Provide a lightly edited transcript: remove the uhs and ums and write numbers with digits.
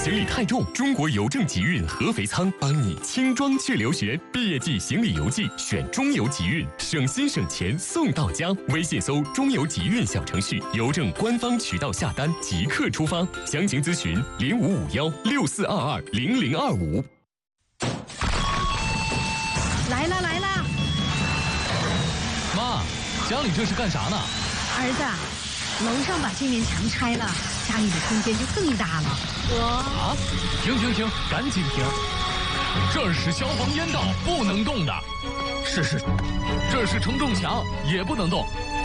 行李太重，中国邮政集运合肥仓帮你轻装去留学。毕业季行李邮寄选中邮集运，省心省钱送到家。微信搜中邮集运小程序，邮政官方渠道下单即刻出发。详情咨询055164220025。 来了来了， 妈，家里这是干啥呢？ 儿子，楼上把这面墙拆了，家里的空间就更大了。 啊！停，赶紧停！这儿是消防烟道，不能动的。是，这是承重墙，也不能动。